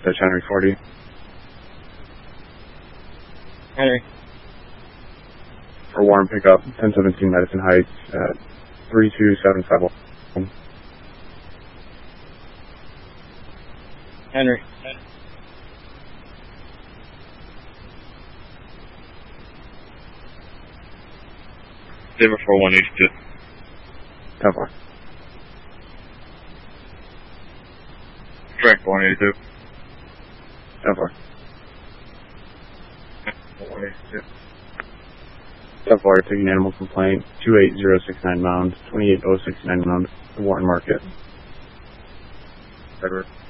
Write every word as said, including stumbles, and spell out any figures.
Dutch Henry forty. Henry. For Warren pickup, ten seventeen Medicine Heights at three two seven five one. Henry. Zero four one eight two. ten four. Correct, one eighty two. ten four. one eighty two. ten four, taking animal complaint, two eight zero six nine Mound, twenty-eight oh six nine Mound, Warren Market. Edward.